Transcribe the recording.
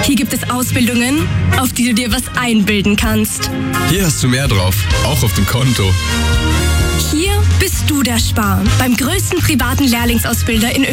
Hier gibt es Ausbildungen, auf die du dir was einbilden kannst. Hier hast du mehr drauf, auch auf dem Konto. Hier bist du der Spar beim größten privaten Lehrlingsausbilder in